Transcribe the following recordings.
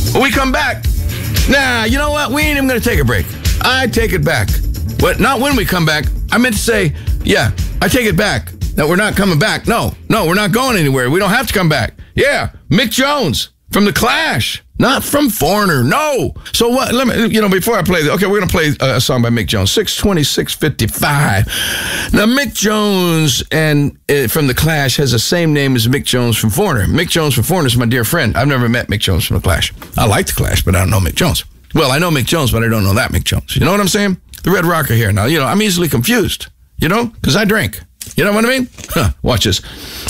When we come back, nah, you know what? We ain't even going to take a break. I take it back. But not when we come back. I meant to say, yeah, I take it back. That we're not coming back. No, we're not going anywhere. We don't have to come back. Yeah, Mick Jones from The Clash. Not from Foreigner, no. So what, let me, before I play, okay, we're going to play a song by Mick Jones, 62655. Now, Mick Jones from The Clash has the same name as Mick Jones from Foreigner. Mick Jones from Foreigner is my dear friend. I've never met Mick Jones from The Clash. I like The Clash, but I don't know Mick Jones. Well, I know Mick Jones, but I don't know that Mick Jones. You know what I'm saying? The Red Rocker here. Now, I'm easily confused, because I drink. You know what I mean? Watch this.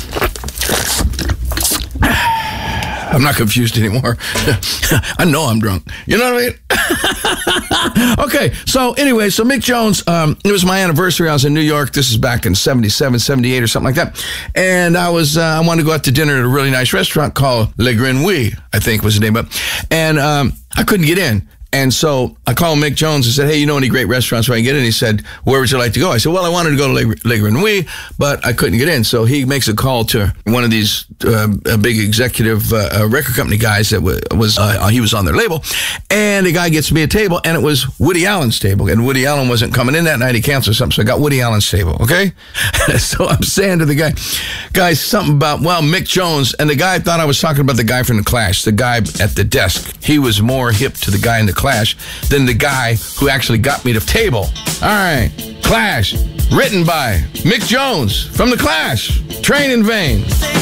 I'm not confused anymore. I know I'm drunk. You know what I mean? Okay, so anyway, Mick Jones, it was my anniversary. I was in New York. This is back in 77, 78 or something like that. And I wanted to go out to dinner at a really nice restaurant called Le Grenouille, I think was the name of it. And I couldn't get in. And so I called Mick Jones and said, hey, you know any great restaurants where I can get in? He said, where would you like to go? I said, well, I wanted to go to Le Grenouille, but I couldn't get in. So he makes a call to one of these big executive record company guys that he was on their label. And the guy gets me a table, and it was Woody Allen's table. And Woody Allen wasn't coming in that night. He canceled something, so I got Woody Allen's table, okay? So I'm saying to the guy, something about, Mick Jones. And the guy thought I was talking about the guy from The Clash, the guy at the desk. He was more hip to the guy in the Clash than the guy who actually got me the table. All right, Clash, written by Mick Jones from The Clash, Train in Vain.